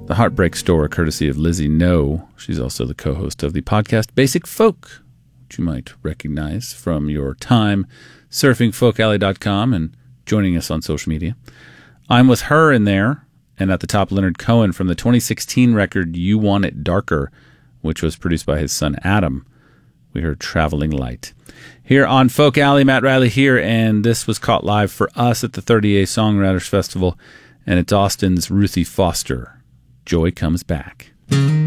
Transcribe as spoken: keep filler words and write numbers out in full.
The Heartbreak Store, courtesy of Lizzie No. She's also the co-host of the podcast Basic Folk, which you might recognize from your time surfing folk alley dot com and joining us on social media. I'm with her in there, and at the top, Leonard Cohen from the twenty sixteen record You Want It Darker, which was produced by his son Adam. We heard Traveling Light. Here on Folk Alley, Matt Riley here, and this was caught live for us at the thirty A Songwriters Festival, and it's Austin's Ruthie Foster. Joy Comes Back.